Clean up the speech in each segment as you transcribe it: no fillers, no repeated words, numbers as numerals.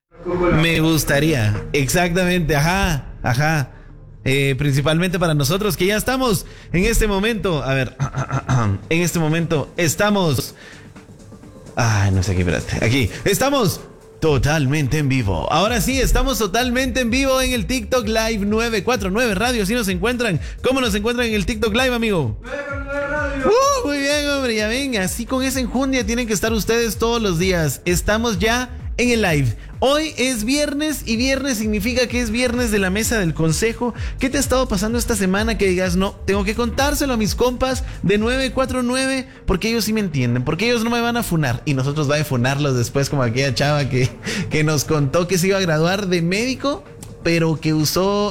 Me gustaría, exactamente, ajá. Principalmente para nosotros que ya estamos en este momento, a ver, en este momento estamos... Ay, no sé aquí, espérate, aquí, estamos totalmente en vivo. Ahora sí, estamos totalmente en vivo en el TikTok Live 949 Radio. ¿Sí nos encuentran? ¿Cómo nos encuentran en el TikTok Live, amigo? 949 Radio. Muy bien, hombre, ya ven, así con esa enjundia tienen que estar ustedes todos los días. Estamos ya en el live. Hoy es viernes y viernes significa que es viernes de la mesa del consejo. ¿Qué te ha estado pasando esta semana que digas, no, tengo que contárselo a mis compas de 949 porque ellos sí me entienden, porque ellos no me van a funar y nosotros va a funarlos después como aquella chava que nos contó que se iba a graduar de médico pero que usó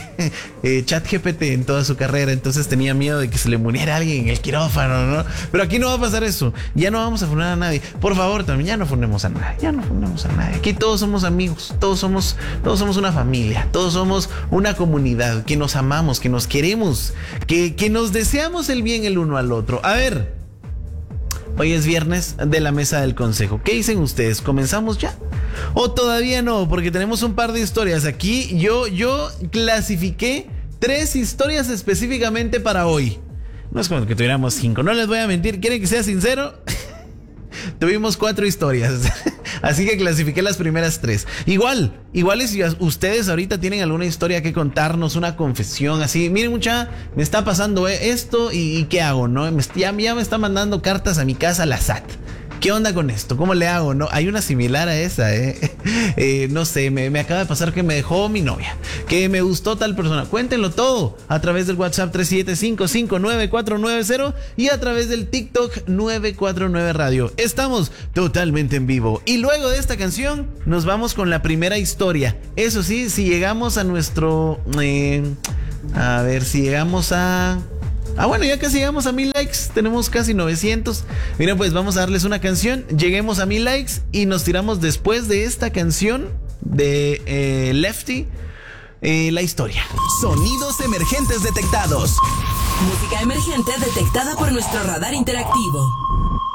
ChatGPT en toda su carrera, entonces tenía miedo de que se le muriera alguien en el quirófano, ¿no? Pero aquí no va a pasar eso, ya no vamos a funar a nadie. Por favor, también ya no funemos a nadie, aquí todos somos amigos, todos somos una familia, todos somos una comunidad, que nos amamos, que nos queremos, que nos deseamos el bien el uno al otro. A ver, hoy es viernes de la mesa del consejo. ¿Qué dicen ustedes? ¿Comenzamos ya? ¿O todavía no? Porque tenemos un par de historias. Aquí yo clasifiqué 3 historias específicamente para hoy. No es como que tuviéramos 5. No les voy a mentir. ¿Quieren que sea sincero? Tuvimos 4 historias. Así que clasifiqué las primeras 3. Igual si ustedes ahorita tienen alguna historia que contarnos, una confesión así, miren mucha, me está pasando esto y ¿qué hago? ¿No? Ya me está mandando cartas a mi casa la SAT. ¿Qué onda con esto? ¿Cómo le hago? No, hay una similar a esa, no sé, me acaba de pasar que me dejó mi novia, que me gustó tal persona. Cuéntenlo todo a través del WhatsApp 37559490 y a través del TikTok 949 Radio. Estamos totalmente en vivo. Y luego de esta canción nos vamos con la primera historia. Eso sí, si llegamos a nuestro... a ver, si llegamos a... bueno, ya casi llegamos a 1000 likes. Tenemos casi 900. Miren, pues vamos a darles una canción. Lleguemos a 1000 likes y nos tiramos después de esta canción de Lefty la historia. Sonidos emergentes detectados. Música emergente detectada por nuestro radar interactivo.